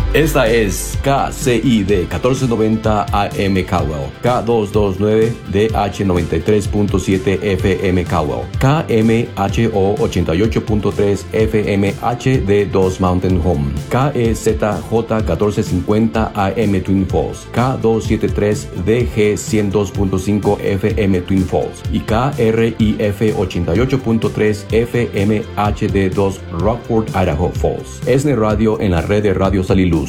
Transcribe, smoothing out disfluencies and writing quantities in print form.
Esta es KCID 1490 AM Caldwell, K229 DH 93.7 FM Caldwell, KMHO 88.3 FM HD2 Mountain Home, KEZJ 1450 AM Twin Falls, K273 DG 102.5 FM Twin Falls y KRIF 88.3 FM HD2 Rockford, Idaho Falls. ESNE Radio en la red de Radio Saliluz.